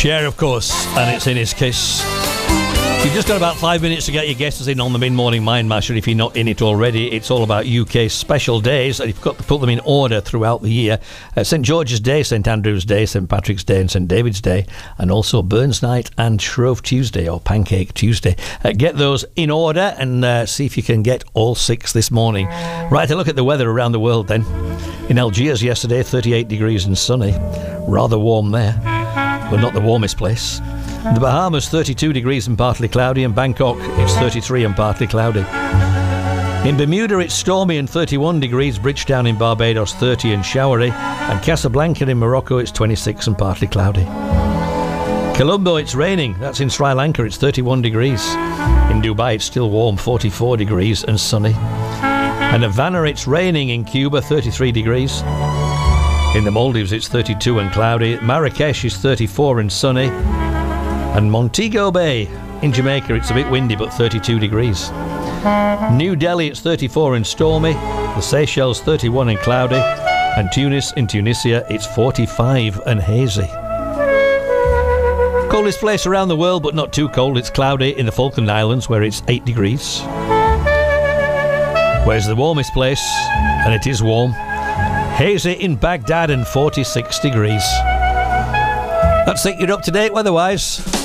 Cher, of course, and it's in his kiss. You've just got about 5 minutes to get your guesses in on the mid-morning Mind Masher. If you're not in it already, it's all about UK special days, and you've got to put them in order throughout the year. St George's Day, St Andrew's Day, St Patrick's Day and St David's Day, and also Burns Night and Shrove Tuesday or Pancake Tuesday. Get those in order and see if you can get all 6 this morning. Right, a look at the weather around the world then. In Algiers yesterday, 38 degrees and sunny. Rather warm there, but not the warmest place. The Bahamas, 32 degrees and partly cloudy, and Bangkok, it's 33 and partly cloudy. In Bermuda, it's stormy and 31 degrees, Bridgetown in Barbados, 30 and showery, and Casablanca in Morocco, it's 26 and partly cloudy. Colombo, it's raining, that's in Sri Lanka, it's 31 degrees. In Dubai, it's still warm, 44 degrees and sunny. And Havana, it's raining in Cuba, 33 degrees. In the Maldives, it's 32 and cloudy. Marrakesh is 34 and sunny. And Montego Bay in Jamaica, it's a bit windy but 32 degrees. New Delhi, it's 34 and stormy. The Seychelles, 31 and cloudy. And Tunis in Tunisia, it's 45 and hazy. Coldest place around the world, but not too cold, it's cloudy in the Falkland Islands where it's 8 degrees. Where's the warmest place? And it is warm. Hazy in Baghdad and 46 degrees. That's it, you're up to date weather-wise.